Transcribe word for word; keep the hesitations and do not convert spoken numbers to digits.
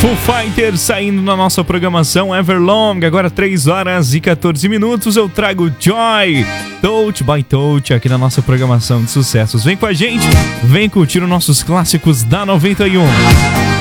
Foo Fighters saindo na nossa programação Everlong, agora três horas e quatorze minutos. Eu trago Joy, Touch by Touch, aqui na nossa programação de sucessos. Vem com a gente, vem curtir os nossos clássicos da noventa e um.